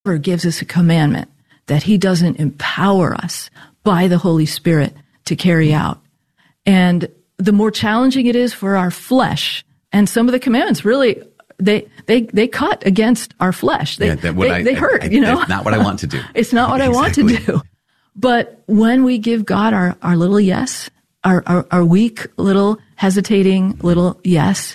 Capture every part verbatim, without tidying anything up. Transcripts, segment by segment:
never gives us a commandment that he doesn't empower us by the Holy Spirit to carry out. And the more challenging it is for our flesh, and some of the commandments really, they they they cut against our flesh. They, yeah, that what they, I, they hurt, I, I, you know? It's not what I want to do. It's not what exactly. I want to do. But when we give God our, our little yes, our, our, our weak little hesitating little yes,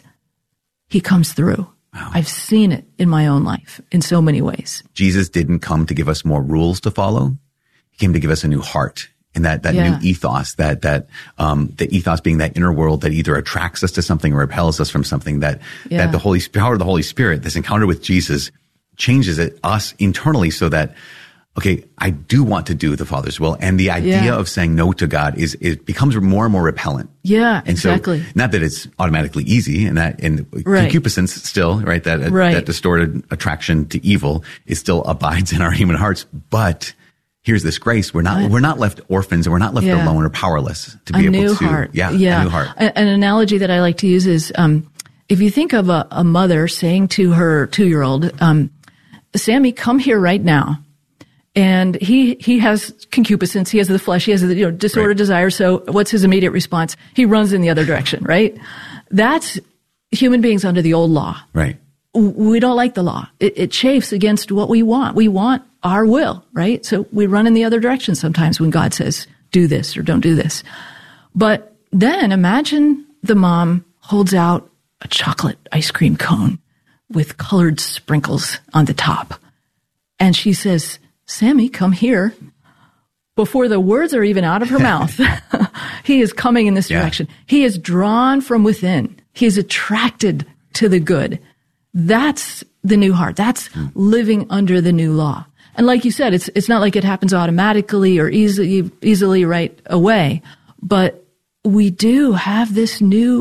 he comes through. Wow. I've seen it in my own life in so many ways. Jesus didn't come to give us more rules to follow. He came to give us a new heart. And that, that yeah. new ethos, that, that, um, the ethos being that inner world that either attracts us to something or repels us from something, that, yeah. that the Holy power of the Holy Spirit, this encounter with Jesus changes it, us internally so that, okay, I do want to do the Father's will. And the idea yeah. of saying no to God is, it becomes more and more repellent. Yeah, and exactly. So, not that it's automatically easy and that, and right. concupiscence still, right? That, right. that distorted attraction to evil is still abides in our human hearts, but here's this grace. We're not, we're not left orphans and we're not left yeah. alone or powerless to be a able new to, heart. yeah, yeah, a new heart. A, an analogy that I like to use is, um, if you think of a, a mother saying to her two-year-old, um, Sammy, come here right now. And he, he has concupiscence. He has the flesh. He has the, you know, disordered right. desire. So what's his immediate response? He runs in the other direction, right? That's human beings under the old law. Right. We don't like the law. It, it chafes against what we want. We want our will, right? So we run in the other direction sometimes when God says, do this or don't do this. But then imagine the mom holds out a chocolate ice cream cone with colored sprinkles on the top. And she says, Sammy, come here. Before the words are even out of her mouth, he is coming in this yeah. direction. He is drawn from within. He is attracted to the good. That's the new heart. That's mm. living under the new law. And like you said, it's it's not like it happens automatically or easily easily right away, but we do have this new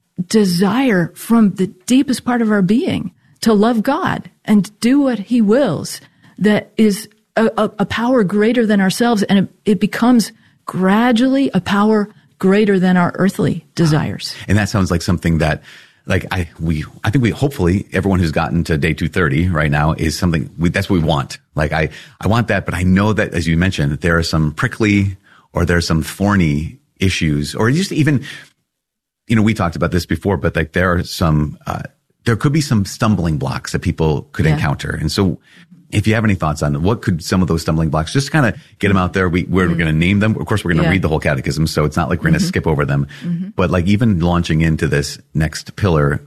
desire from the deepest part of our being to love God and do what he wills that is a, a, a power greater than ourselves, and it, it becomes gradually a power greater than our earthly desires. Wow. And that sounds like something that Like I, we, I think we, hopefully everyone who's gotten to day two thirty right now is something we, that's what we want. Like I, I want that, but I know that as you mentioned, that there are some prickly or there are some thorny issues or just even, you know, we talked about this before, but like there are some, uh, there could be some stumbling blocks that people could yeah. encounter. And so if you have any thoughts on what could some of those stumbling blocks, just kind of get them out there. We, we're, mm-hmm. we're going to name them. Of course, we're going to yeah. read the whole catechism. So it's not like we're going to mm-hmm. skip over them, mm-hmm. but like even launching into this next pillar,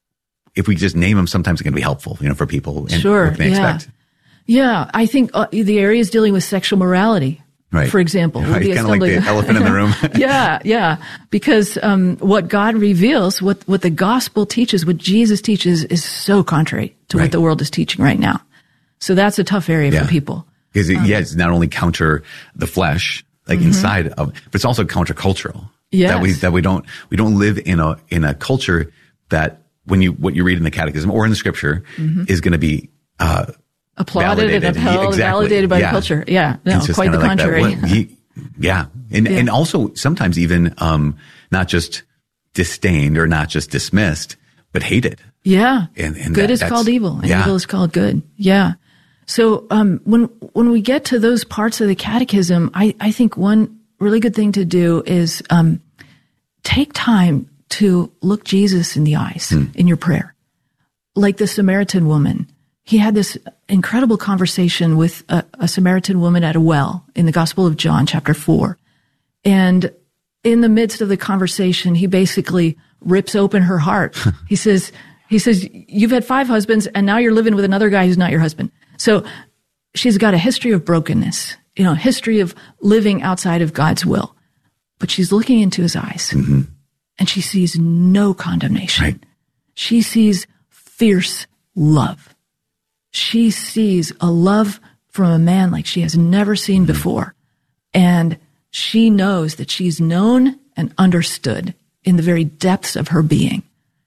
if we just name them, sometimes it can be helpful, you know, for people and sure. what can they yeah. expect. Yeah. I think uh, the areas dealing with sexual morality, right. for example, would right. be a kind of like the elephant in the room. yeah. Yeah. Because, um, what God reveals, what, what the gospel teaches, what Jesus teaches is so contrary to right. what the world is teaching right now. So that's a tough area yeah. for people. Because it, um, yeah, it's not only counter the flesh, like mm-hmm. inside of, but it's also countercultural. Yes. That we, that we don't, we don't live in a, in a culture that when you, what you read in the catechism or in the scripture mm-hmm. is going to be, uh, applauded and upheld, exactly. validated by yeah. the culture. Yeah. No, quite the like contrary. What, he, yeah. And, yeah. and also sometimes even, um, not just disdained or not just dismissed, but hated. Yeah. And, and good that, is called evil and yeah. evil is called good. Yeah. So, um, when, when we get to those parts of the catechism, I, I think one really good thing to do is, um, take time to look Jesus in the eyes hmm. in your prayer. Like the Samaritan woman. He had this incredible conversation with a, a Samaritan woman at a well in the Gospel of John, chapter four. And in the midst of the conversation, he basically rips open her heart. he says, he says, you've had five husbands and now you're living with another guy who's not your husband. So she's got a history of brokenness, you know, a history of living outside of God's will. But she's looking into his eyes mm-hmm. and she sees no condemnation. Right. She sees fierce love. She sees a love from a man like she has never seen mm-hmm. before. And she knows that she's known and understood in the very depths of her being.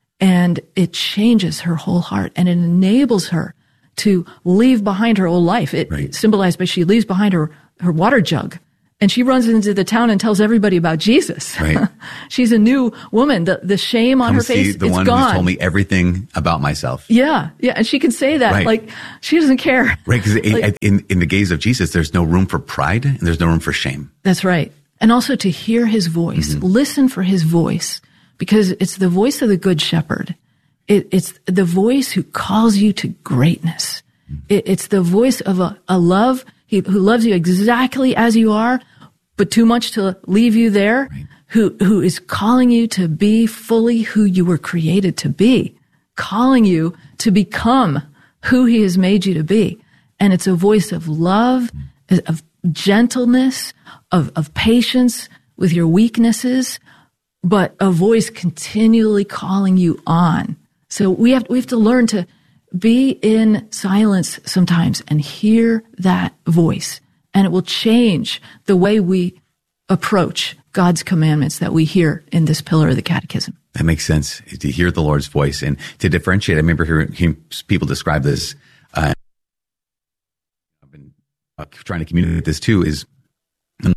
And it changes her whole heart and it enables her to leave behind her old life. It, right. symbolized by she leaves behind her, her water jug And she runs into the town and tells everybody about Jesus. Right. She's a new woman. The the shame on Come her see face, the it's one gone. who's told me everything about myself. Yeah, yeah, and she can say that Right. like she doesn't care. Right, because Like- in, in the gaze of Jesus, there's no room for pride and there's no room for shame. That's right. And also to hear his voice, Mm-hmm. listen for his voice, because it's the voice of the good shepherd. It, it's the voice who calls you to greatness. Mm-hmm. It, it's the voice of a, a love he, who loves you exactly as you are, but too much to leave you there, Right. who, who is calling you to be fully who you were created to be, calling you to become who he has made you to be. And it's a voice of love, of gentleness, of, of patience with your weaknesses, but a voice continually calling you on. So we have, we have to learn to be in silence sometimes and hear that voice. And it will change the way we approach God's commandments that we hear in this pillar of the catechism. That makes sense, to hear the Lord's voice and to differentiate. I remember hearing, hearing people describe this. Uh, I've been uh, trying to communicate this too, is the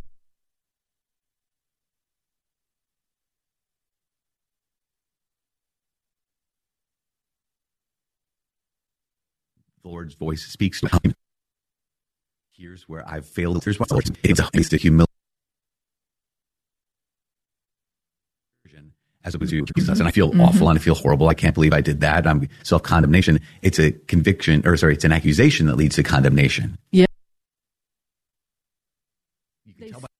Lord's voice speaks to me. Here's where I've failed. Here's what it's, it's the humility. As opposed to Jesus, and I feel Mm-hmm. awful and I feel horrible. I can't believe I did that. I'm self-condemnation. It's a conviction, or sorry, it's an accusation that leads to condemnation. Yeah. You can tell by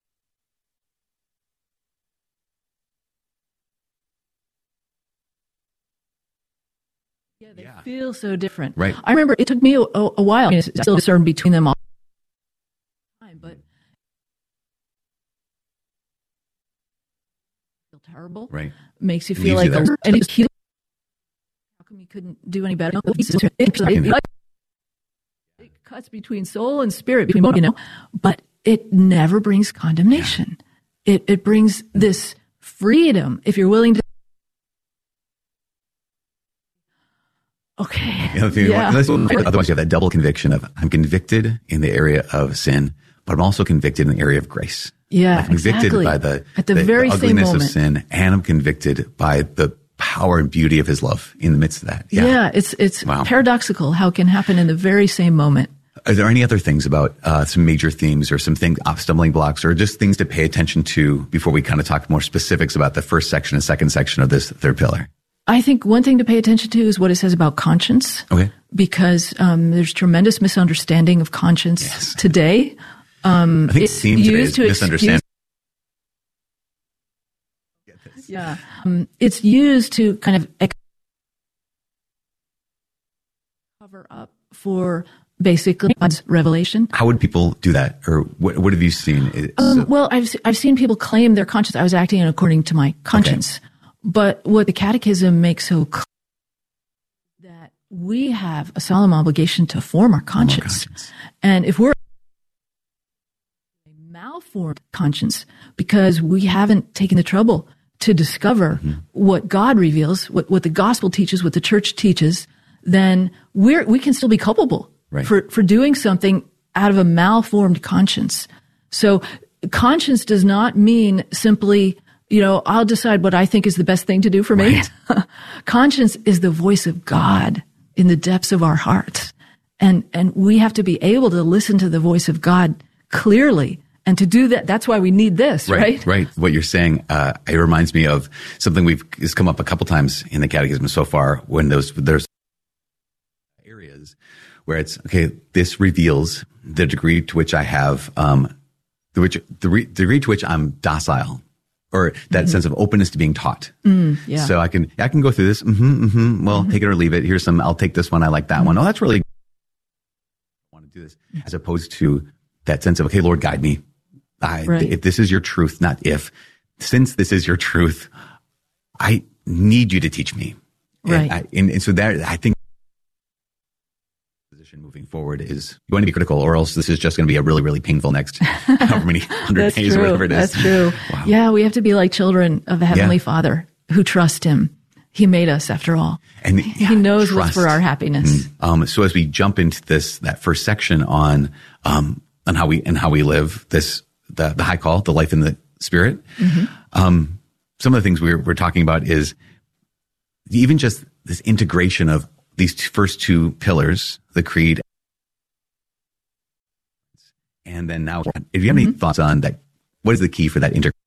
Yeah, they Yeah. feel so different. Right. I remember it took me a, a, a while. I mean, I still discern between them all the time, but feel terrible. right. Makes you feel Leaves like you there. a, and it's, how come you couldn't do any better? It cuts between soul and spirit, between both, you know, but it never brings condemnation. It it brings this freedom if you're willing to. Okay. You know, if you- Yeah. unless- otherwise, you have that double conviction of I'm convicted in the area of sin, but I'm also convicted in the area of grace. Yeah, I'm convicted exactly. by the, At the very same ugliness of moment. sin, and I'm convicted by the power and beauty of his love in the midst of that. Yeah. Yeah, it's it's Wow. paradoxical how it can happen in the very same moment. Are there any other things about uh, some major themes or some things, uh, stumbling blocks, or just things to pay attention to before we kind of talk more specifics about the first section and second section of this third pillar? I think one thing to pay attention to is what it says about conscience. Okay. Because um, there's tremendous misunderstanding of conscience Yes. today. I think It's theme today used is to misunderstanding. Yeah, um, it's used to kind of ex- cover up for basically God's revelation. How would people do that, or what, what have you seen? It- Um, so- well, I've I've seen people claim their conscience. I was acting according to my conscience, but what the Catechism makes so clear that we have a solemn obligation to form our conscience, conscience. and if we're a malformed conscience because we haven't taken the trouble to discover Mm-hmm. what God reveals, what what the gospel teaches, what the church teaches, then we're we can still be culpable Right. for for doing something out of a malformed conscience. So conscience does not mean simply, you know, I'll decide what I think is the best thing to do for me. Conscience is the voice of God in the depths of our hearts. And and we have to be able to listen to the voice of God clearly. And to do that, that's why we need this, right? Right, right. What you're saying, uh, it reminds me of something we've has come up a couple times in the Catechism so far. When those there's areas where it's okay, this reveals the degree to which I have, um, the which the re, degree to which I'm docile, or that sense of openness to being taught. Mm, yeah. So I can I can go through this. Mm-hmm, mm-hmm. Well, take it or leave it. Here's some. I'll take this one. I like that one. Oh, that's really. I want to do this, as opposed to that sense of okay, Lord, guide me. I, Right. If this is your truth, not if, since this is your truth, I need you to teach me. Right. And, I, and, and so that, I think position moving forward is you want to be critical, or else this is just going to be a really, really painful next however many hundred That's days true. or whatever it is. That's true. Wow. Yeah, we have to be like children of a Heavenly Yeah. Father who trust Him. He made us after all. And He yeah, knows trust. what's for our happiness. Um, so as we jump into this, that first section on, um, on how we, and how we live, this the, the high call, the life in the Spirit. Mm-hmm. Um, some of the things we're, we're talking about is even just this integration of these two, first two pillars, the creed. And then now, if you have mm-hmm. any thoughts on that, what is the key for that integration?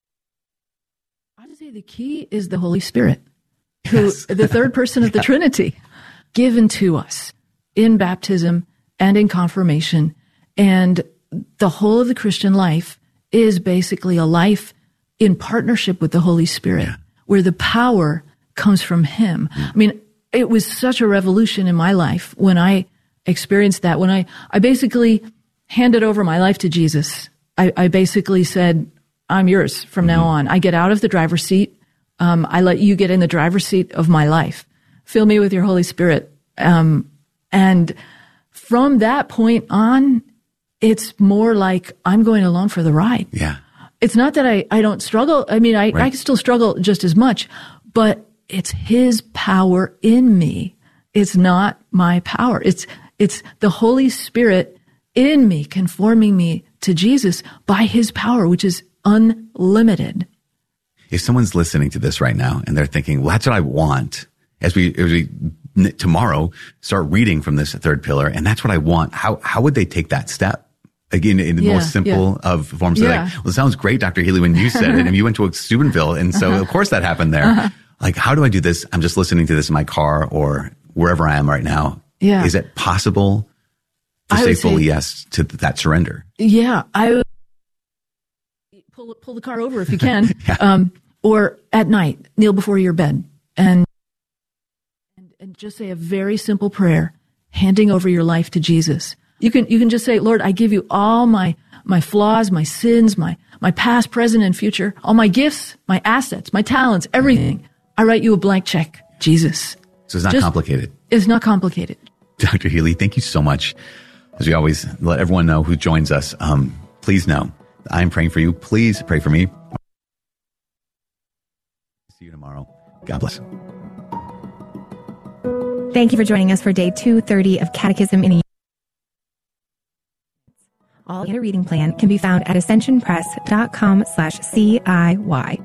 I would say the key is the Holy Spirit, who yes. the third person of the yeah. Trinity, given to us in baptism and in confirmation. And the whole of the Christian life is basically a life in partnership with the Holy Spirit, yeah. where the power comes from Him. Mm. I mean, it was such a revolution in my life when I experienced that, when I, I basically handed over my life to Jesus. I, I basically said, I'm yours from mm-hmm. now on. I get out of the driver's seat. Um, I let you get in the driver's seat of my life. Fill me with your Holy Spirit. Um, and from that point on, it's more like I'm going along for the ride. Yeah. It's not that I, I don't struggle. I mean, I, right. I can still struggle just as much, but it's His power in me. It's not my power. It's, it's the Holy Spirit in me, conforming me to Jesus by His power, which is unlimited. If someone's listening to this right now and they're thinking, well, that's what I want, as we, as we tomorrow start reading from this third pillar, and that's what I want, how, how would they take that step? Again, in the yeah, most simple yeah. of forms. Yeah. Like, well, it sounds great, Doctor Healy, when you said it, and you went to Steubenville, and so uh-huh. of course that happened there. Uh-huh. Like, how do I do this? I'm just listening to this in my car or wherever I am right now. Yeah. Is it possible to I say fully say, yes to that surrender? Yeah, I would pull pull the car over if you can, yeah. um, or at night kneel before your bed and, and and just say a very simple prayer, handing over your life to Jesus. You can you can just say, Lord, I give you all my my flaws, my sins, my my past, present, and future, all my gifts, my assets, my talents, everything. Mm-hmm. I write you a blank check, Jesus. So it's not just, complicated. It's not complicated. Doctor Healy, thank you so much. As we always let everyone know who joins us, um, please know I'm praying for you. Please pray for me. See you tomorrow. God bless. Thank you for joining us for day two thirty of Catechism in a All in a reading plan can be found at ascensionpress.com slash CIY.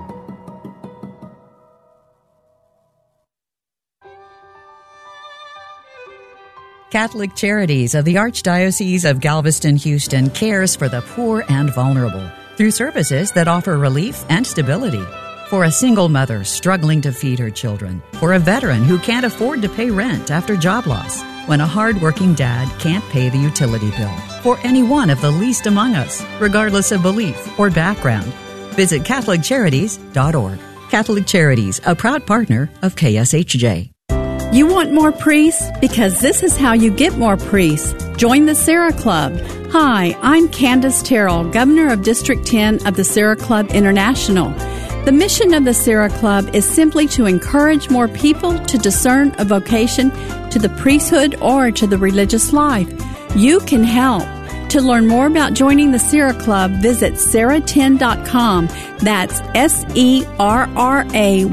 Catholic Charities of the Archdiocese of Galveston-Houston cares for the poor and vulnerable through services that offer relief and stability. For a single mother struggling to feed her children, for a veteran who can't afford to pay rent after job loss, when a hard-working dad can't pay the utility bill, for any one of the least among us, regardless of belief or background. Visit Catholic Charities dot org. Catholic Charities, a proud partner of K S H J. You want more priests? Because this is how you get more priests. Join the Sarah Club. Hi, I'm Candace Terrell, Governor of District ten of the Sarah Club International. The mission of the Sarah Club is simply to encourage more people to discern a vocation to the priesthood or to the religious life. You can help. To learn more about joining the Sarah Club, visit sarah ten dot com. That's S E R R A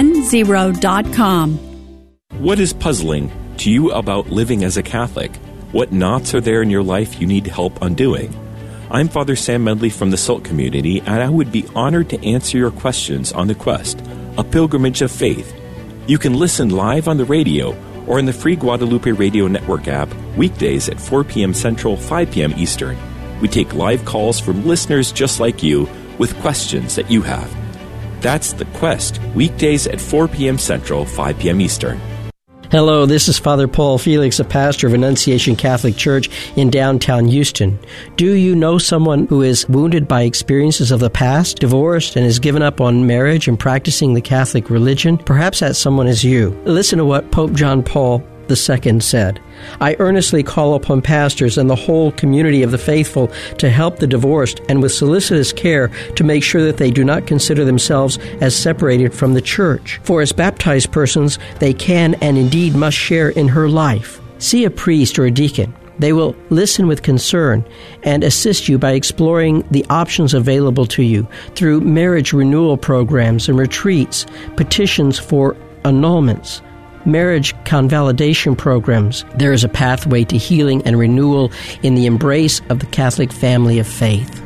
ten dot com. What is puzzling to you about living as a Catholic? What knots are there in your life you need help undoing? I'm Father Sam Medley from the Salt Community, and I would be honored to answer your questions on The Quest, a pilgrimage of faith. You can listen live on the radio or in the free Guadalupe Radio Network app weekdays at four p.m. Central, five p.m. Eastern. We take live calls from listeners just like you with questions that you have. That's The Quest, weekdays at four p.m. Central, five p.m. Eastern. Hello, this is Father Paul Felix, a pastor of Annunciation Catholic Church in downtown Houston. Do you know someone who is wounded by experiences of the past, divorced, and has given up on marriage and practicing the Catholic religion? Perhaps that someone is you. Listen to what Pope John Paul the Second said. I earnestly call upon pastors and the whole community of the faithful to help the divorced and with solicitous care to make sure that they do not consider themselves as separated from the Church. For as baptized persons, they can and indeed must share in her life. See a priest or a deacon. They will listen with concern and assist you by exploring the options available to you through marriage renewal programs and retreats, petitions for annulments, marriage convalidation programs. There is a pathway to healing and renewal in the embrace of the Catholic family of faith.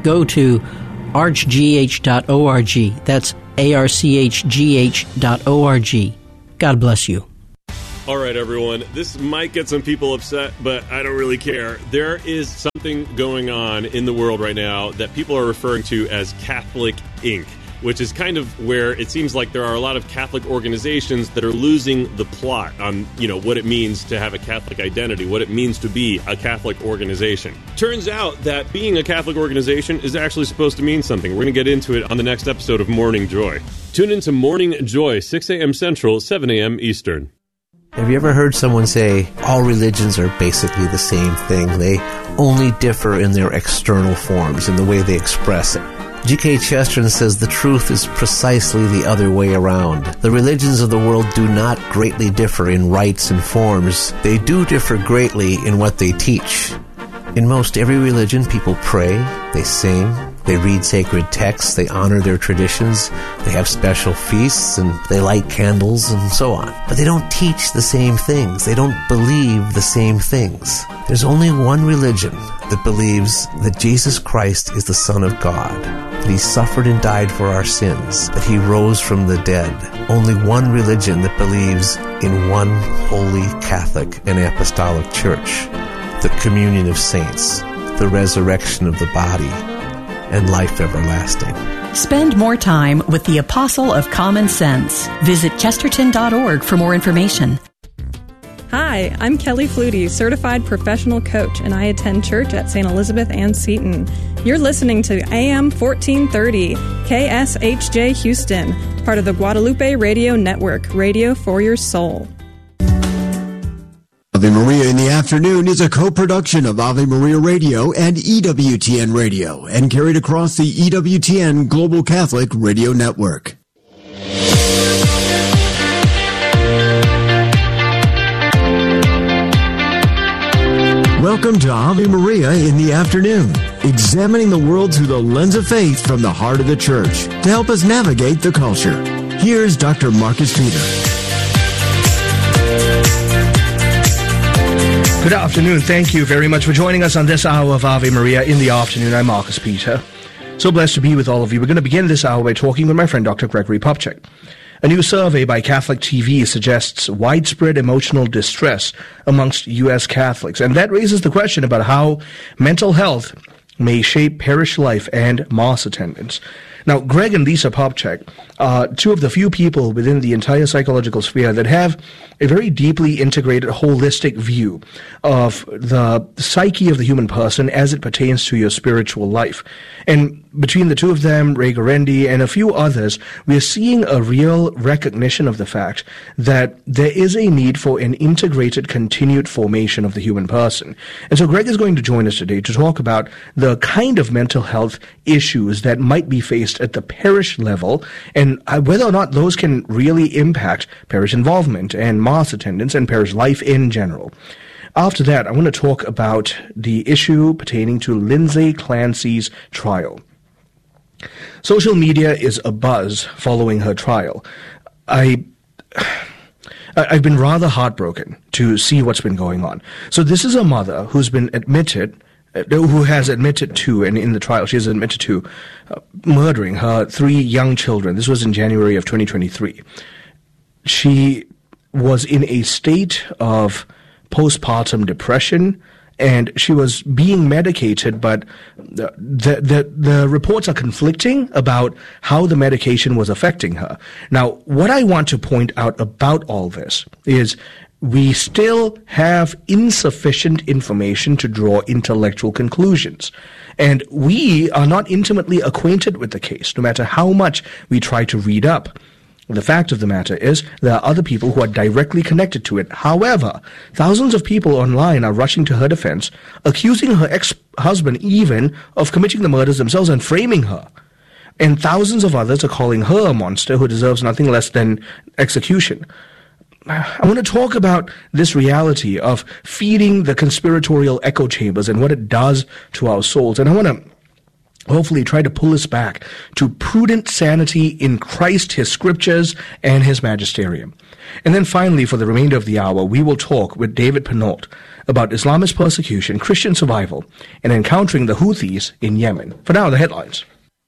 go to arch g h dot org. That's A R C H G H dot org. God bless you. All right, everyone. This might get some people upset, but I don't really care. There is something going on in the world right now that people are referring to as Catholic Incorporated, which is kind of where it seems like there are a lot of Catholic organizations that are losing the plot on, you know, what it means to have a Catholic identity, what it means to be a Catholic organization. Turns out that being a Catholic organization is actually supposed to mean something. We're going to get into it on the next episode of Morning Joy. Tune into Morning Joy, six a.m. Central, seven a.m. Eastern. Have you ever heard someone say, all religions are basically the same thing? They only differ in their external forms, in the way they express it. G K Chesterton says the truth is precisely the other way around. The religions of the world do not greatly differ in rites and forms. They do differ greatly in what they teach. In most every religion, people pray, they sing, they read sacred texts, they honor their traditions, they have special feasts, and they light candles, and so on. But they don't teach the same things. They don't believe the same things. There's only one religion that believes that Jesus Christ is the Son of God, that He suffered and died for our sins, that He rose from the dead. Only one religion that believes in one holy Catholic and Apostolic Church, the communion of saints, the resurrection of the body, and life everlasting. Spend more time with the Apostle of Common Sense. Visit chesterton dot org for more information. Hi, I'm Kelly Flutie, certified professional coach, and I attend church at Saint Elizabeth Ann Seton. You're listening to A M fourteen thirty, K S H J Houston, part of the Guadalupe Radio Network, radio for your soul. Ave Maria in the Afternoon is a co-production of Ave Maria Radio and E W T N Radio and carried across the E W T N Global Catholic Radio Network. Welcome to Ave Maria in the Afternoon, examining the world through the lens of faith from the heart of the Church to help us navigate the culture. Here's Doctor Marcus Peter. Good afternoon. Thank you very much for joining us on this hour of Ave Maria in the Afternoon. I'm Marcus Peter. So blessed to be with all of you. We're going to begin this hour by talking with my friend Doctor Gregory Popcak. A new survey by Catholic T V suggests widespread emotional distress amongst U S Catholics, and that raises the question about how mental health may shape parish life and Mass attendance. Now, Greg and Lisa Popcak are two of the few people within the entire psychological sphere that have a very deeply integrated, holistic view of the psyche of the human person as it pertains to your spiritual life. And between the two of them, Ray Guarendi, and a few others, we are seeing a real recognition of the fact that there is a need for an integrated, continued formation of the human person. And so Greg is going to join us today to talk about the kind of mental health issues that might be faced at the parish level and whether or not those can really impact parish involvement and Mass attendance and parish life in general. After that, I want to talk about the issue pertaining to Lindsay Clancy's trial. Social media is abuzz following her trial. I... I've been rather heartbroken to see what's been going on. So this is a mother who's been admitted, who has admitted to, and in the trial she has admitted to, uh, murdering her three young children. This was in January of twenty twenty-three. She was in a state of postpartum depression, and she was being medicated, but the, the, the reports are conflicting about how the medication was affecting her. Now, what I want to point out about all this is we still have insufficient information to draw intellectual conclusions. And we are not intimately acquainted with the case, no matter how much we try to read up. The fact of the matter is there are other people who are directly connected to it. However, thousands of people online are rushing to her defense, accusing her ex-husband even of committing the murders themselves and framing her. And thousands of others are calling her a monster who deserves nothing less than execution. I want to talk about this reality of feeding the conspiratorial echo chambers and what it does to our souls. And I want to hopefully try to pull us back to prudent sanity in Christ, His scriptures, and His magisterium. And then finally, for the remainder of the hour, we will talk with David Pinault about Islamist persecution, Christian survival, and encountering the Houthis in Yemen. For now, the headlines.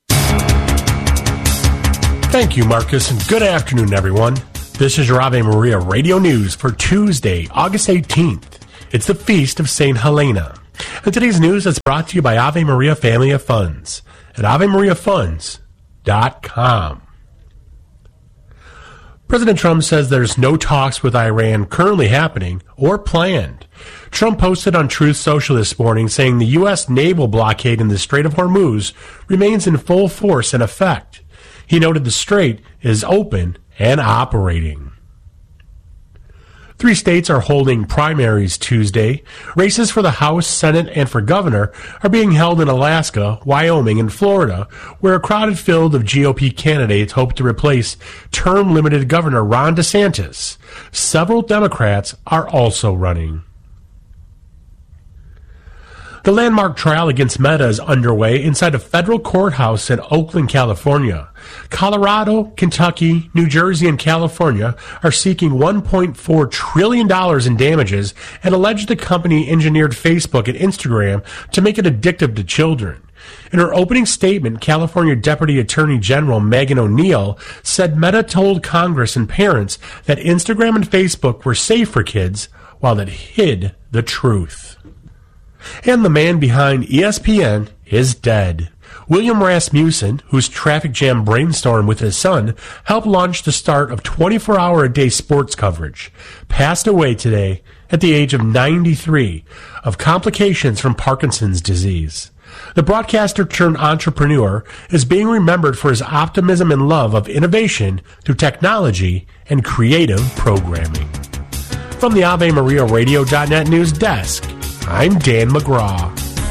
Thank you, Marcus, and good afternoon, everyone. This is your Ave Maria Radio News for Tuesday, August eighteenth. It's the Feast of Saint Helena. And today's news is brought to you by Ave Maria Family of Funds at ave maria funds dot com. President Trump says there's no talks with Iran currently happening or planned. Trump posted on Truth Social this morning saying the U S naval blockade in the Strait of Hormuz remains in full force and effect. He noted the strait is open and operating. Three states are holding primaries Tuesday. Races for the House, Senate, and for governor are being held in Alaska, Wyoming, and Florida, where a crowded field of G O P candidates hope to replace term-limited Governor Ron DeSantis. Several Democrats are also running. The landmark trial against Meta is underway inside a federal courthouse in Oakland, California. Colorado, Kentucky, New Jersey, and California are seeking one point four trillion dollars in damages and allege the company engineered Facebook and Instagram to make it addictive to children. In her opening statement, California Deputy Attorney General Megan O'Neill said Meta told Congress and parents that Instagram and Facebook were safe for kids while it hid the truth. And the man behind E S P N is dead. William Rasmussen, whose traffic jam brainstorm with his son helped launch the start of twenty-four hour a day sports coverage, passed away today at the age of ninety-three of complications from Parkinson's disease. The broadcaster turned entrepreneur is being remembered for his optimism and love of innovation through technology and creative programming. From the Ave Maria Radio dot net news desk, I'm Dan McGraw.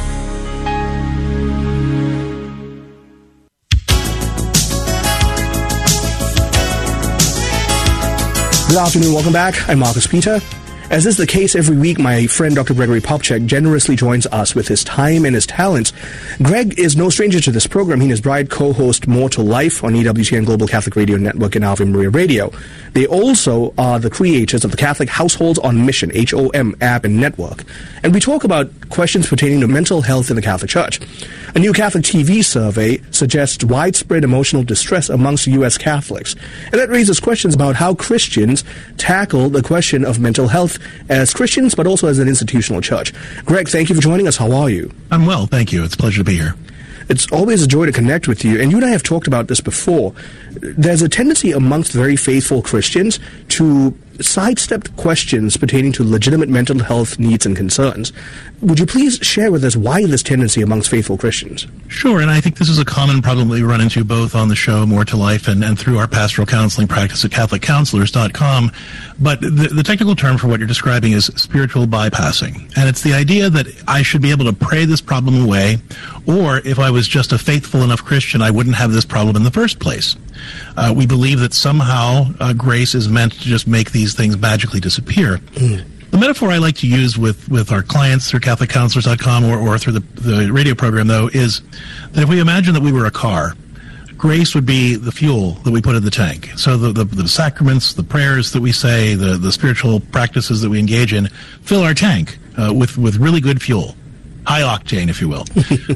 Good afternoon, welcome back. I'm Marcus Peter. As is the case every week, my friend Doctor Gregory Popcak generously joins us with his time and his talents. Greg is no stranger to this program. He and his bride co-host More to Life on E W T N Global Catholic Radio Network and Ave Maria Radio. They also are the creators of the Catholic Households on Mission, H O M app and network. And we talk about questions pertaining to mental health in the Catholic Church. A new Catholic T V survey suggests widespread emotional distress amongst U S Catholics. And that raises questions about how Christians tackle the question of mental health as Christians, but also as an institutional church. Greg, thank you for joining us. How are you? I'm well, thank you. It's a pleasure to be here. It's always a joy to connect with you, and you and I have talked about this before. There's a tendency amongst very faithful Christians to sidestep questions pertaining to legitimate mental health needs and concerns. Would you please share with us why this tendency amongst faithful Christians? Sure, and I think this is a common problem we run into both on the show More to Life and, and through our pastoral counseling practice at catholic counselors dot com. But the, the technical term for what you're describing is spiritual bypassing. And it's the idea that I should be able to pray this problem away, or if I was just a faithful enough Christian, I wouldn't have this problem in the first place. Uh, we believe that somehow uh, grace is meant to just make these things magically disappear. Mm. The metaphor I like to use with, with our clients through catholic counselors dot com or, or through the, the radio program, though, is that if we imagine that we were a car, grace would be the fuel that we put in the tank. So the, the, the sacraments, the prayers that we say, the, the spiritual practices that we engage in fill our tank uh, with, with really good fuel, high octane, if you will.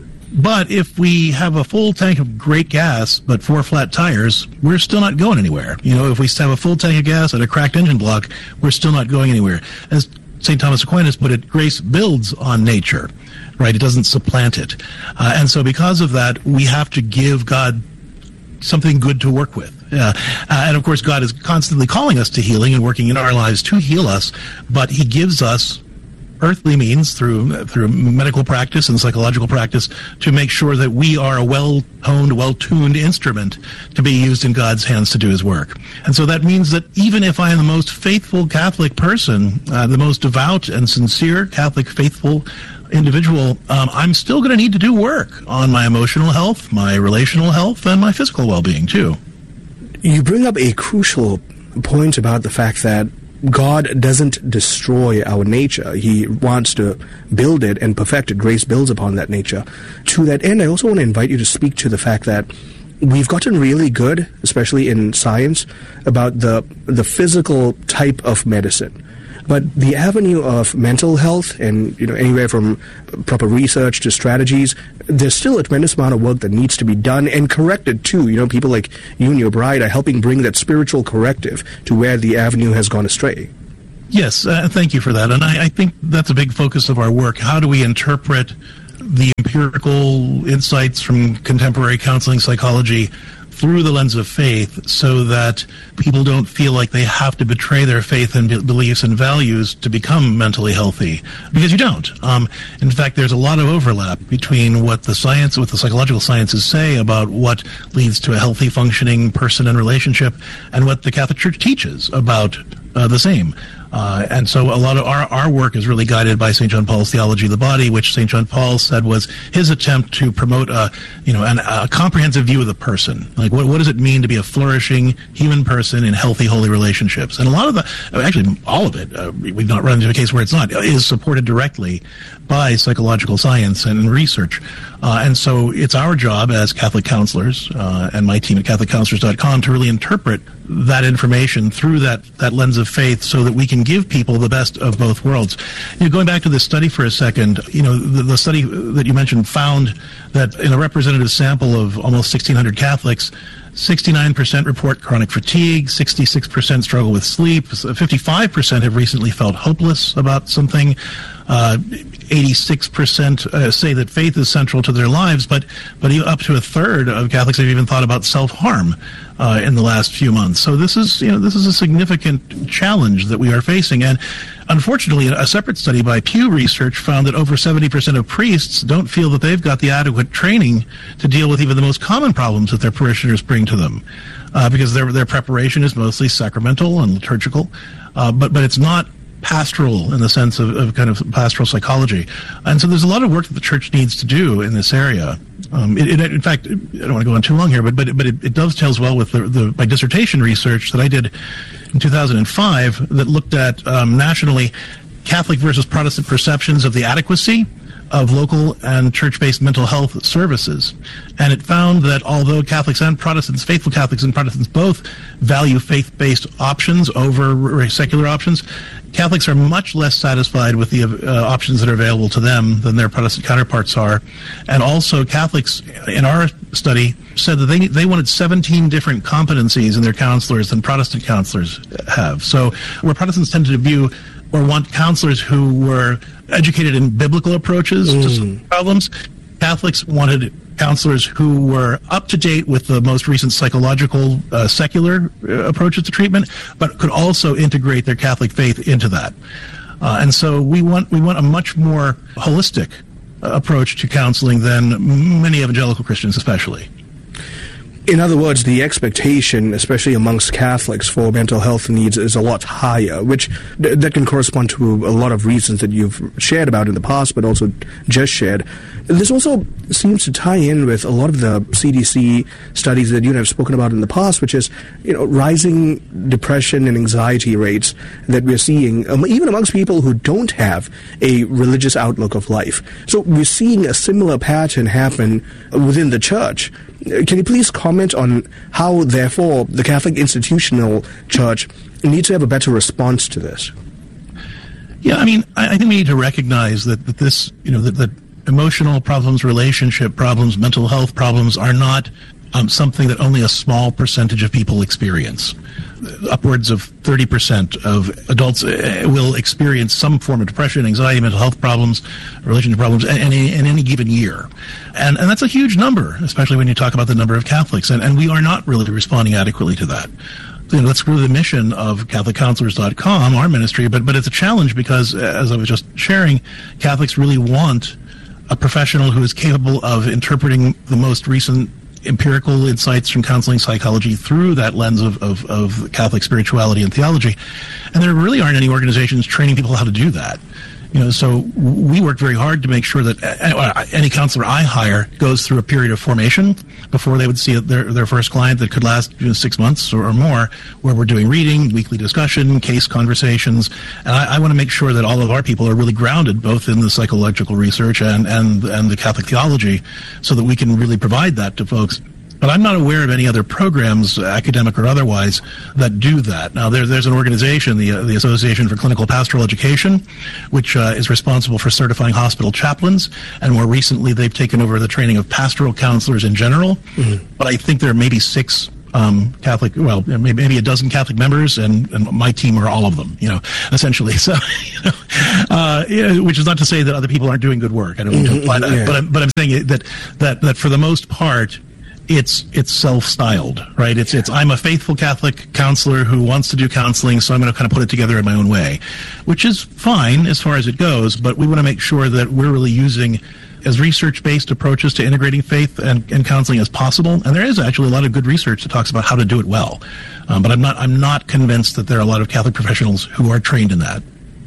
But if we have a full tank of great gas, but four flat tires, we're still not going anywhere. You know, if we have a full tank of gas and a cracked engine block, we're still not going anywhere. As Saint Thomas Aquinas put it, grace builds on nature, right? It doesn't supplant it. Uh, and so because of that, we have to give God something good to work with. Uh, uh, and of course, God is constantly calling us to healing and working in our lives to heal us, but he gives us earthly means through through medical practice and psychological practice to make sure that we are a well-honed, well-tuned instrument to be used in God's hands to do his work. And so that means that even if I am the most faithful Catholic person, uh, the most devout and sincere Catholic faithful individual, um, I'm still going to need to do work on my emotional health, my relational health, and my physical well-being too. You bring up a crucial point about the fact that God doesn't destroy our nature. He wants to build it and perfect it. Grace builds upon that nature. To that end, I also want to invite you to speak to the fact that we've gotten really good, especially in science, about the the physical type of medicine. But the avenue of mental health and, you know, anywhere from proper research to strategies, there's still a tremendous amount of work that needs to be done and corrected too. You know, people like you and your bride are helping bring that spiritual corrective to where the avenue has gone astray. Yes, uh, thank you for that. And I, I think that's a big focus of our work. How do we interpret the empirical insights from contemporary counseling psychology through the lens of faith so that people don't feel like they have to betray their faith and be- beliefs and values to become mentally healthy? Because you don't. Um, in fact, there's a lot of overlap between what the science, what the psychological sciences say about what leads to a healthy, functioning person and relationship and what the Catholic Church teaches about uh, the same. Uh, and so a lot of our, our work is really guided by Saint John Paul's theology of the body, which Saint John Paul said was his attempt to promote a, you know, an, a comprehensive view of the person. Like, what, what does it mean to be a flourishing human person in healthy, holy relationships? And a lot of the, actually, all of it, uh, we've not run into a case where it's not, is supported directly by psychological science and research. Uh, and so it's our job as Catholic counselors uh, and my team at Catholic Counselors dot com to really interpret that information through that, that lens of faith so that we can give people the best of both worlds. You know, going back to this study for a second, you know, the, the study that you mentioned found that in a representative sample of almost sixteen hundred Catholics, sixty-nine percent report chronic fatigue, sixty-six percent struggle with sleep, fifty-five percent have recently felt hopeless about something, uh, eighty-six percent uh, say that faith is central to their lives, but but up to a third of Catholics have even thought about self-harm uh, in the last few months. So this is, you know, this is a significant challenge that we are facing. And unfortunately, a separate study by Pew Research found that over seventy percent of priests don't feel that they've got the adequate training to deal with even the most common problems that their parishioners bring to them, uh, because their their preparation is mostly sacramental and liturgical, uh, but but it's not pastoral in the sense of, of kind of pastoral psychology. And so there's a lot of work that the Church needs to do in this area. Um, it, it, in fact, I don't want to go on too long here, but but, but it, it dovetails well with the, the my dissertation research that I did in two thousand five that looked at um, nationally Catholic versus Protestant perceptions of the adequacy of local and church-based mental health services. And it found that although Catholics and Protestants, faithful Catholics and Protestants both value faith-based options over secular options, Catholics are much less satisfied with the uh, options that are available to them than their Protestant counterparts are. And also Catholics, in our study, said that they they wanted seventeen different competencies in their counselors than Protestant counselors have. So where Protestants tend to view or want counselors who were educated in biblical approaches mm. to some problems, Catholics wanted counselors who were up to date with the most recent psychological uh, secular uh, approaches to treatment, but could also integrate their Catholic faith into that. Uh, and so we want we want a much more holistic uh, approach to counseling than many evangelical Christians, especially. In other words, the expectation, especially amongst Catholics, for mental health needs is a lot higher, which th- that can correspond to a lot of reasons that you've shared about in the past, but also just shared. This also seems to tie in with a lot of the C D C studies that you have spoken about in the past, which is, you know, rising depression and anxiety rates that we're seeing, um, even amongst people who don't have a religious outlook of life. So we're seeing a similar pattern happen within the Church. Can you please comment on how, therefore, the Catholic institutional Church needs to have a better response to this? Yeah, I mean, I, I think we need to recognize that, that this, you know, that, that emotional problems, relationship problems, mental health problems are not um, something that only a small percentage of people experience. Upwards of thirty percent of adults uh, will experience some form of depression, anxiety, mental health problems, relationship problems in any, in any given year. And, and that's a huge number, especially when you talk about the number of Catholics. And, and we are not really responding adequately to that. You know, that's really the mission of Catholic Counselors dot com, our ministry, but, but it's a challenge because, as I was just sharing, Catholics really want a professional who is capable of interpreting the most recent empirical insights from counseling psychology through that lens of, of, of Catholic spirituality and theology. And there really aren't any organizations training people how to do that. You know, so we work very hard to make sure that any counselor I hire goes through a period of formation before they would see their their first client that could last, you know, six months or more, where we're doing reading, weekly discussion, case conversations. And I, I want to make sure that all of our people are really grounded both in the psychological research and, and, and the Catholic theology so that we can really provide that to folks But I'm not aware of any other programs, academic or otherwise, that do that. Now, there, there's an organization, the, uh, the Association for Clinical Pastoral Education, which uh, is responsible for certifying hospital chaplains, and more recently they've taken over the training of pastoral counselors in general. Mm-hmm. But I think there are maybe six um, Catholic, well, maybe, maybe a dozen Catholic members, and, and my team are all of them, you know, essentially. So, you know, uh, yeah, which is not to say that other people aren't doing good work. I don't mean to imply that, yeah. but, I'm, but I'm saying that, that, that for the most part, It's it's self-styled, right? It's it's I'm a faithful Catholic counselor who wants to do counseling, so I'm going to kind of put it together in my own way, which is fine as far as it goes. But we want to make sure that we're really using as research-based approaches to integrating faith and, and counseling as possible. And there is actually a lot of good research that talks about how to do it well. Um, but I'm not I'm not convinced that there are a lot of Catholic professionals who are trained in that.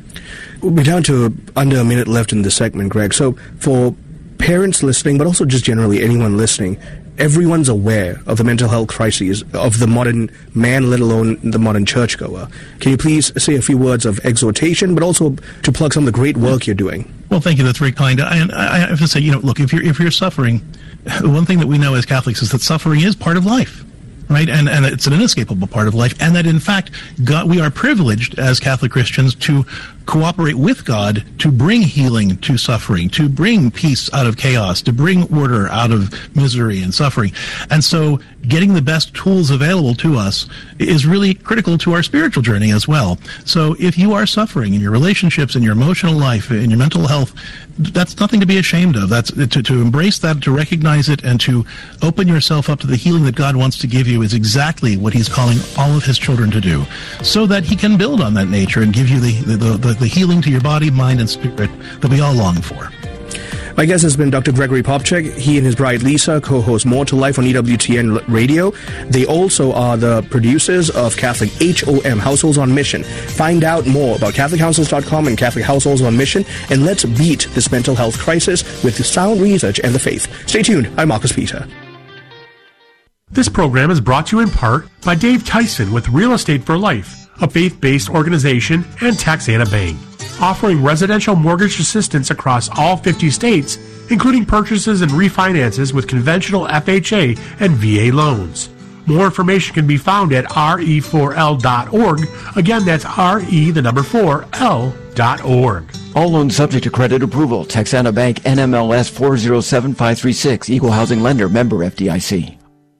We're down to under a minute left in this segment, Greg. So for parents listening, but also just generally anyone listening, everyone's aware of the mental health crises of the modern man, let alone the modern churchgoer. Can you please say a few words of exhortation, but also to plug some of the great work you're doing? Well, thank you. That's very kind. I, I have to say, you know, look, if you're if you're suffering, the one thing that we know as Catholics is that suffering is part of life. Right, and and it's an inescapable part of life, and that in fact, God, we are privileged as Catholic Christians to cooperate with God to bring healing to suffering, to bring peace out of chaos, to bring order out of misery and suffering. And so getting the best tools available to us is really critical to our spiritual journey as well. So if you are suffering in your relationships, in your emotional life, in your mental health, that's nothing to be ashamed of. That's to, to embrace that, to recognize it, and to open yourself up to the healing that God wants to give you is exactly what he's calling all of his children to do, so that he can build on that nature and give you the, the, the, the healing to your body, mind, and spirit that we all long for. My guest has been Doctor Gregory Popcak. He and his bride Lisa co-host More to Life on E W T N Radio. They also are the producers of Catholic H O M, Households on Mission. Find out more about Catholic Households dot com and Catholic Households on Mission, and let's beat this mental health crisis with sound research and the faith. Stay tuned. I'm Marcus Peter. This program is brought to you in part by Dave Tyson with Real Estate for Life, a faith-based organization, and Taxana Bank, offering residential mortgage assistance across all fifty states, including purchases and refinances with conventional F H A and V A loans. More information can be found at R E four L dot org. Again, that's R E, the number four, L dot org. All loans subject to credit approval. Texana Bank, N M L S four zero seven five three six. Equal housing lender. Member F D I C.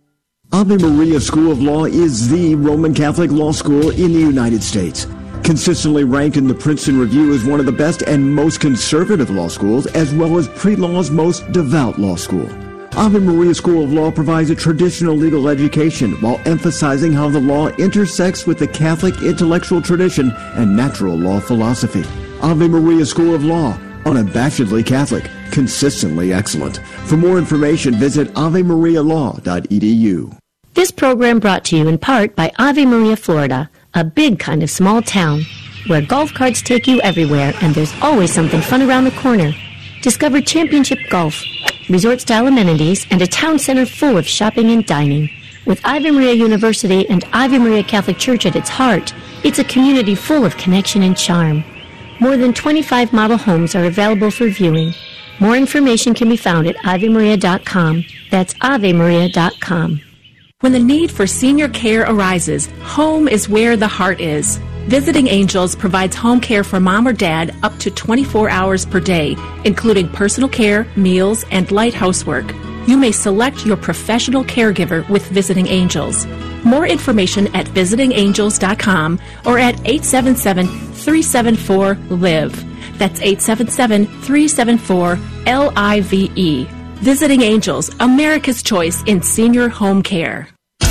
Ave Maria School of Law is the Roman Catholic law school in the United States. Consistently ranked in the Princeton Review as one of the best and most conservative law schools, as well as pre-law's most devout law school. Ave Maria School of Law provides a traditional legal education while emphasizing how the law intersects with the Catholic intellectual tradition and natural law philosophy. Ave Maria School of Law, unabashedly Catholic, consistently excellent. For more information, visit ave maria law dot e d u. This program brought to you in part by Ave Maria, Florida, a big kind of small town where golf carts take you everywhere and there's always something fun around the corner. Discover championship golf, resort-style amenities, and a town center full of shopping and dining. With Ave Maria University and Ave Maria Catholic Church at its heart, it's a community full of connection and charm. More than twenty-five model homes are available for viewing. More information can be found at ave maria dot com. That's ave maria dot com. When the need for senior care arises, home is where the heart is. Visiting Angels provides home care for mom or dad up to twenty-four hours per day, including personal care, meals, and light housework. You may select your professional caregiver with Visiting Angels. More information at visiting angels dot com or at eight seven seven, three seven four, L I V E. That's eight seven seven, three seven four, L I V E. Visiting Angels, America's choice in senior home care.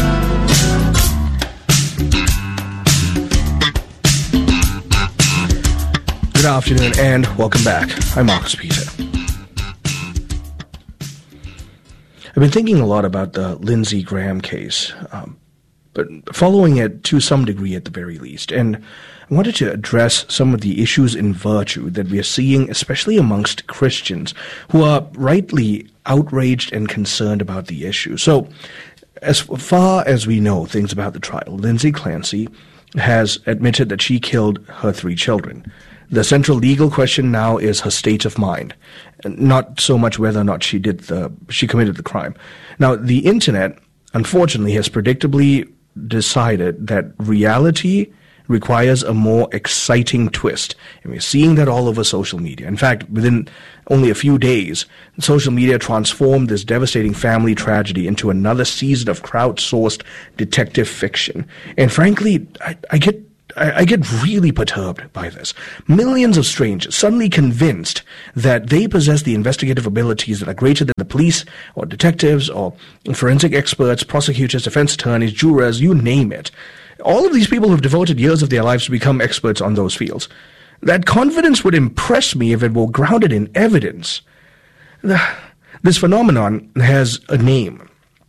Good afternoon and welcome back. I'm Marcus Peter. I've been thinking a lot about the Lindsey Graham case, um, but following it to some degree at the very least. And I wanted to address some of the issues in virtue that we are seeing, especially amongst Christians, who are rightly outraged and concerned about the issue. So, as far as we know things about the trial, Lindsay Clancy has admitted that she killed her three children. The central legal question now is her state of mind, not so much whether or not she did the she committed the crime. Now, the internet unfortunately, has predictably decided that reality requires a more exciting twist. And we're seeing that all over social media. In fact, within only a few days, social media transformed this devastating family tragedy into another season of crowdsourced detective fiction. And frankly, I, I get I, I get really perturbed by this. Millions of strangers suddenly convinced that they possess the investigative abilities that are greater than the police or detectives or forensic experts, prosecutors, defense attorneys, jurors, you name it. All of these people have devoted years of their lives to become experts on those fields. That confidence would impress me if it were grounded in evidence. This phenomenon has a name.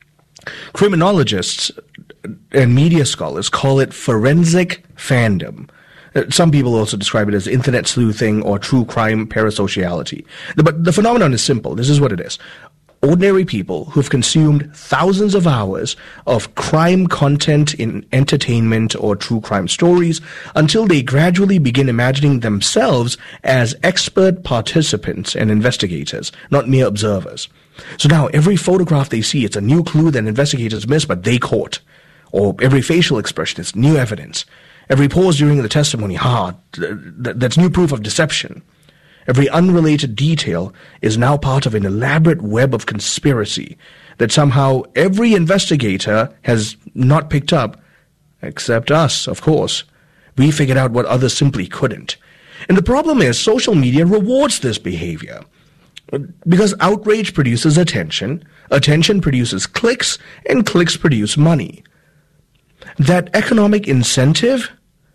Criminologists and media scholars call it forensic fandom. Some people also describe it as internet sleuthing or true crime parasociality. But the phenomenon is simple. This is what it is. Ordinary people who've consumed thousands of hours of crime content in entertainment or true crime stories until they gradually begin imagining themselves as expert participants and investigators, not mere observers. So now every photograph they see, it's a new clue that investigators miss, but they caught. Or every facial expression is new evidence. Every pause during the testimony, ha, th- th- that's new proof of deception. Every unrelated detail is now part of an elaborate web of conspiracy that somehow every investigator has not picked up, except us, of course. We figured out what others simply couldn't. And the problem is social media rewards this behavior. Because outrage produces attention, attention produces clicks, and clicks produce money. That economic incentive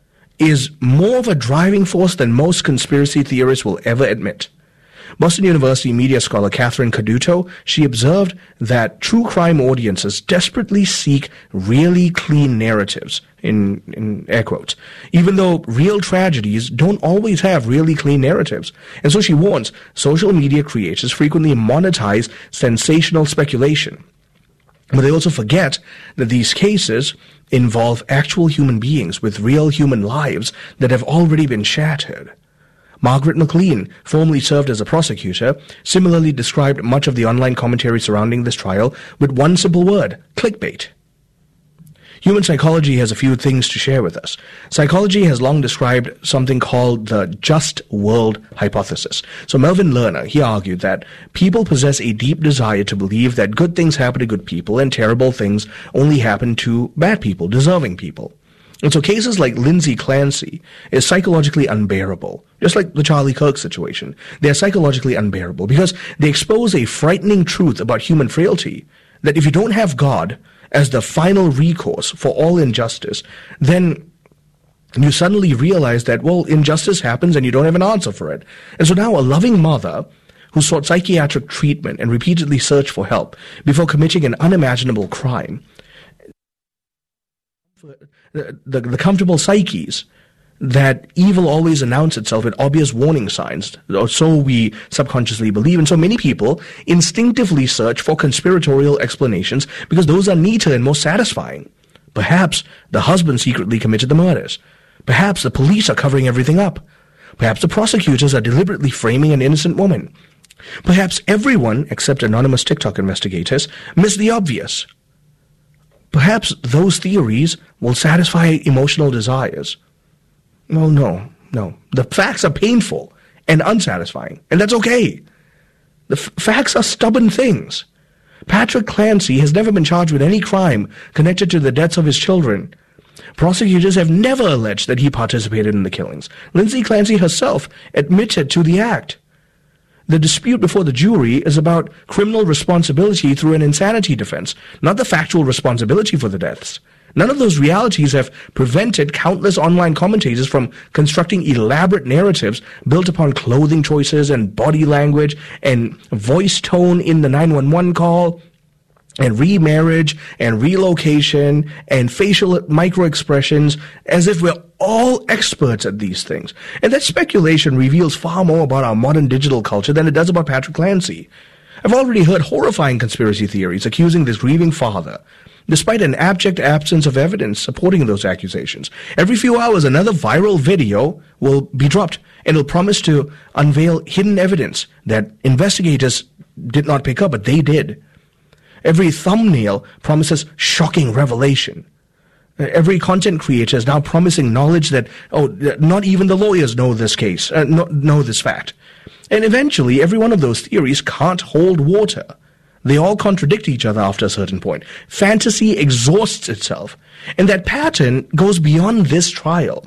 is more of a driving force than most conspiracy theorists will ever admit. Boston University media scholar Catherine Caduto, she observed that true crime audiences desperately seek really clean narratives, in, in air quotes, even though real tragedies don't always have really clean narratives. And so she warns, social media creators frequently monetize sensational speculation. But they also forget that these cases involve actual human beings with real human lives that have already been shattered. Margaret McLean, formerly served as a prosecutor, similarly described much of the online commentary surrounding this trial with one simple word: clickbait. Human psychology has a few things to share with us. Psychology has long described something called the just world hypothesis. So Melvin Lerner, he argued that people possess a deep desire to believe that good things happen to good people and terrible things only happen to bad people, deserving people. And so cases like Lindsay Clancy is psychologically unbearable, just like the Charlie Kirk situation. They're psychologically unbearable because they expose a frightening truth about human frailty, that if you don't have God as the final recourse for all injustice, then you suddenly realize that, well, injustice happens and you don't have an answer for it. And so now a loving mother who sought psychiatric treatment and repeatedly searched for help before committing an unimaginable crime, the, the, the comfortable psyches that evil always announces itself with obvious warning signs, or so we subconsciously believe. And so many people instinctively search for conspiratorial explanations because those are neater and more satisfying. Perhaps the husband secretly committed the murders. Perhaps the police are covering everything up. Perhaps the prosecutors are deliberately framing an innocent woman. Perhaps everyone, except anonymous TikTok investigators, missed the obvious. Perhaps those theories will satisfy emotional desires. No, no, no. The facts are painful and unsatisfying, and that's okay. The f- facts are stubborn things. Patrick Clancy has never been charged with any crime connected to the deaths of his children. Prosecutors have never alleged that he participated in the killings. Lindsay Clancy herself admitted to the act. The dispute before the jury is about criminal responsibility through an insanity defense, not the factual responsibility for the deaths. None of those realities have prevented countless online commentators from constructing elaborate narratives built upon clothing choices and body language and voice tone in the nine one one call and remarriage and relocation and facial microexpressions as if we're all experts at these things. And that speculation reveals far more about our modern digital culture than it does about Patrick Clancy. I've already heard horrifying conspiracy theories accusing this grieving father, despite an abject absence of evidence supporting those accusations. Every few hours, another viral video will be dropped and will promise to unveil hidden evidence that investigators did not pick up, but they did. Every thumbnail promises shocking revelation. Every content creator is now promising knowledge that, oh, not even the lawyers know this case, uh, know, know this fact. And eventually, every one of those theories can't hold water. They all contradict each other after a certain point. Fantasy exhausts itself. And that pattern goes beyond this trial.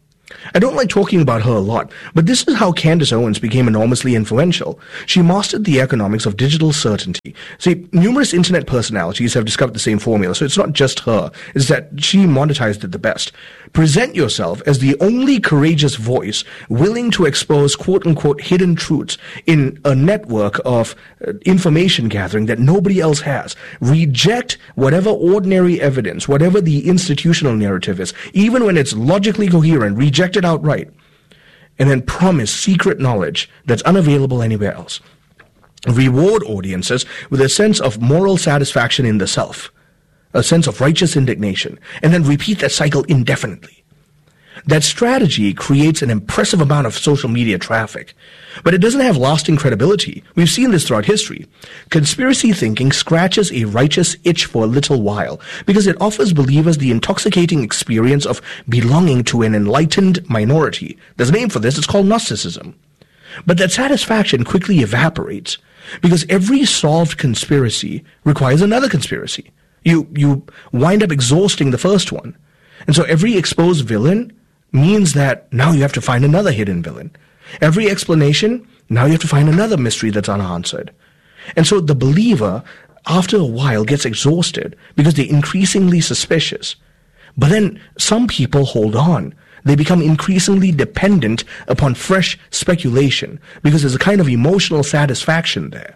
I don't like talking about her a lot, but this is how Candace Owens became enormously influential. She mastered the economics of digital certainty. See, numerous internet personalities have discovered the same formula, so it's not just her. It's that she monetized it the best. Present yourself as the only courageous voice willing to expose quote-unquote hidden truths in a network of uh, information gathering that nobody else has. Reject whatever ordinary evidence, whatever the institutional narrative is, even when it's logically coherent, reject it outright, and then promise secret knowledge that's unavailable anywhere else. Reward audiences with a sense of moral satisfaction in the self, a sense of righteous indignation, and then repeat that cycle indefinitely. That strategy creates an impressive amount of social media traffic, but it doesn't have lasting credibility. We've seen this throughout history. Conspiracy thinking scratches a righteous itch for a little while because it offers believers the intoxicating experience of belonging to an enlightened minority. There's a name for this. It's called Gnosticism. But that satisfaction quickly evaporates because every solved conspiracy requires another conspiracy. You, you wind up exhausting the first one. And so every exposed villain means that now you have to find another hidden villain. Every explanation, now you have to find another mystery that's unanswered. And so the believer, after a while, gets exhausted because they're increasingly suspicious. But then some people hold on. They become increasingly dependent upon fresh speculation because there's a kind of emotional satisfaction there.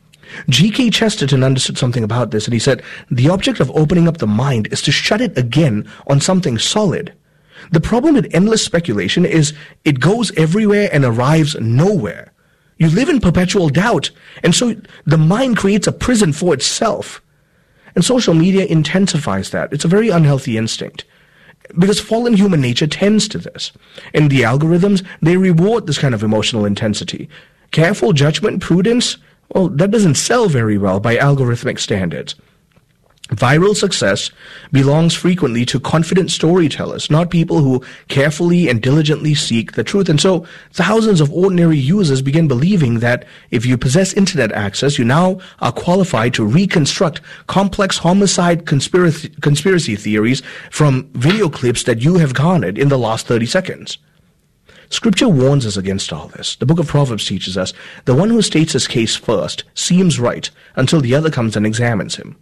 G K Chesterton understood something about this, and he said, the object of opening up the mind is to shut it again on something solid. The problem with endless speculation is it goes everywhere and arrives nowhere. You live in perpetual doubt, and so the mind creates a prison for itself. And social media intensifies that. It's a very unhealthy instinct, because fallen human nature tends to this. And the algorithms, they reward this kind of emotional intensity. Careful judgment, prudence, well, that doesn't sell very well by algorithmic standards. Viral success belongs frequently to confident storytellers, not people who carefully and diligently seek the truth. And so thousands of ordinary users begin believing that if you possess internet access, you now are qualified to reconstruct complex homicide conspiracy, conspiracy theories from video clips that you have garnered in the last thirty seconds. Scripture warns us against all this. The book of Proverbs teaches us, the one who states his case first seems right until the other comes and examines him.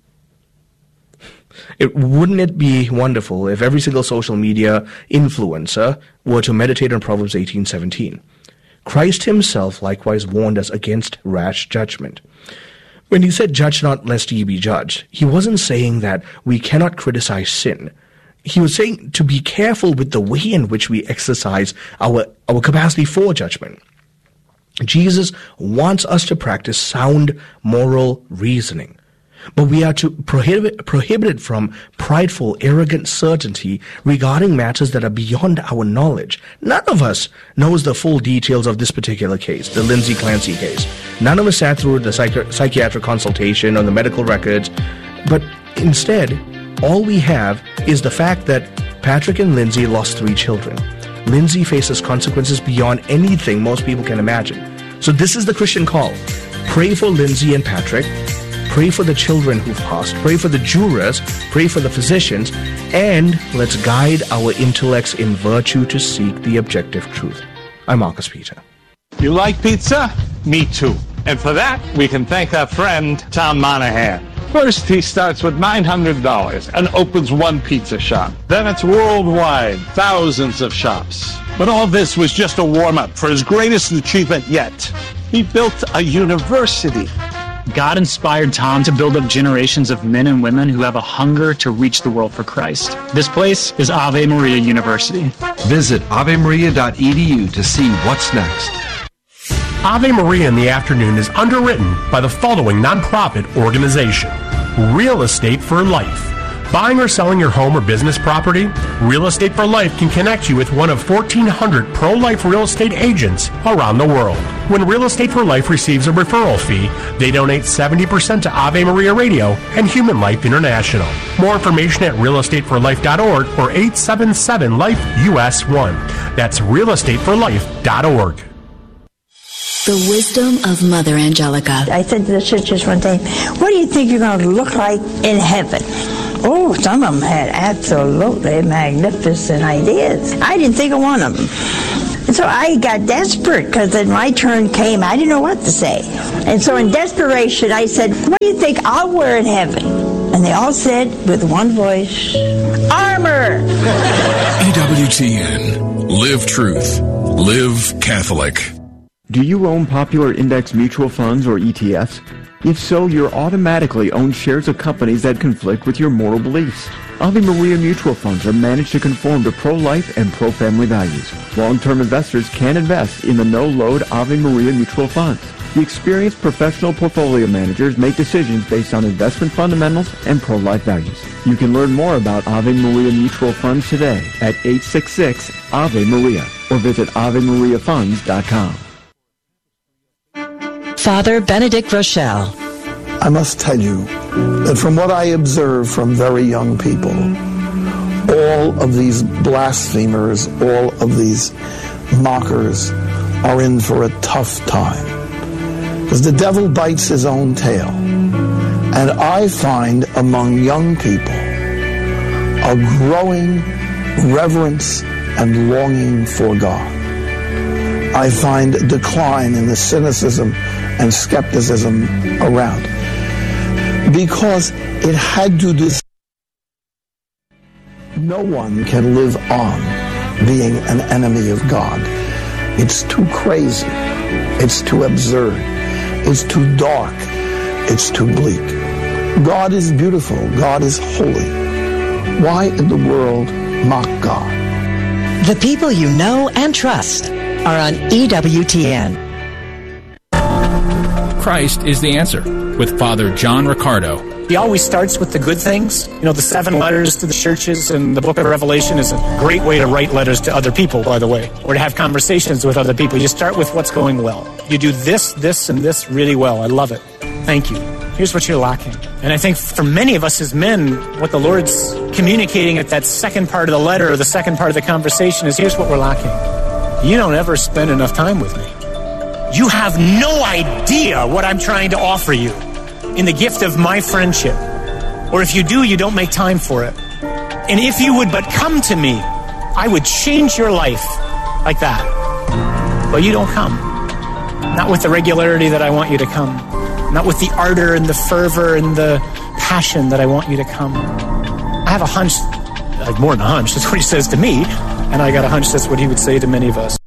It, wouldn't it be wonderful if every single social media influencer were to meditate on Proverbs eighteen seventeen? Christ himself likewise warned us against rash judgment. When he said, judge not lest ye be judged, he wasn't saying that we cannot criticize sin. He was saying to be careful with the way in which we exercise our, our capacity for judgment. Jesus wants us to practice sound moral reasoning. But we are to prohibit, prohibited from prideful, arrogant certainty regarding matters that are beyond our knowledge. None of us knows the full details of this particular case, the Lindsay Clancy case. None of us sat through the psychi- psychiatric consultation or the medical records. But instead, all we have is the fact that Patrick and Lindsay lost three children. Lindsay faces consequences beyond anything most people can imagine. So this is the Christian call. Pray for Lindsay and Patrick. Pray for the children who've passed. Pray for the jurors. Pray for the physicians. And let's guide our intellects in virtue to seek the objective truth. I'm Marcus Peter. You like pizza? Me too. And for that, we can thank our friend, Tom Monahan. First, he starts with nine hundred dollars and opens one pizza shop. Then it's worldwide, thousands of shops. But all this was just a warm-up for his greatest achievement yet. He built a university. God inspired Tom to build up generations of men and women who have a hunger to reach the world for Christ. This place is Ave Maria University. Visit ave maria dot e d u to see what's next. Ave Maria in the Afternoon is underwritten by the following nonprofit organization: Real Estate for Life, Buying or selling your home or business property? Real Estate for Life can connect you with one of fourteen hundred pro-life real estate agents around the world. When Real Estate for Life receives a referral fee, they donate seventy percent to Ave Maria Radio and Human Life International. More information at real estate for life dot org or eight seven seven life U S one. That's real estate for life dot org. The wisdom of Mother Angelica. I said to the sisters one day, what do you think you're going to look like in heaven? Oh, some of them had absolutely magnificent ideas. I didn't think of one of them. And so I got desperate because then my turn came. I didn't know what to say. And so in desperation, I said, what do you think I'll wear in heaven? And they all said with one voice, armor! E W T N. Live truth. Live Catholic. Do you own popular index mutual funds or E T Fs? If so, you're automatically own shares of companies that conflict with your moral beliefs. Ave Maria mutual funds are managed to conform to pro-life and pro-family values. Long-term investors can invest in the no-load Ave Maria mutual funds. The experienced professional portfolio managers make decisions based on investment fundamentals and pro-life values. You can learn more about Ave Maria mutual funds today at eight six six Ave Maria or visit ave maria funds dot com. Father Benedict Rochelle. I must tell you that from what I observe from very young people, all of these blasphemers, all of these mockers are in for a tough time. Because the devil bites his own tail. And I find among young people a growing reverence and longing for God. I find a decline in the cynicism and skepticism around. Because it had to do. No one can live on being an enemy of God. It's too crazy. It's too absurd. It's too dark. It's too bleak. God is beautiful. God is holy. Why in the world mock God? The people you know and trust are on E W T N. Christ is the answer with Father John Riccardo. He always starts with the good things. You know, the seven letters to the churches and the book of Revelation is a great way to write letters to other people, by the way, or to have conversations with other people. You start with what's going well. You do this, this, and this really well. I love it. Thank you. Here's what you're lacking. And I think for many of us as men, what the Lord's communicating at that second part of the letter or the second part of the conversation is, here's what we're lacking. You don't ever spend enough time with me. You have no idea what I'm trying to offer you in the gift of my friendship. Or if you do, you don't make time for it. And if you would but come to me, I would change your life like that. But you don't come. Not with the regularity that I want you to come. Not with the ardor and the fervor and the passion that I want you to come. I have a hunch, I have more than a hunch, that's what he says to me, and I got a hunch that's what he would say to many of us.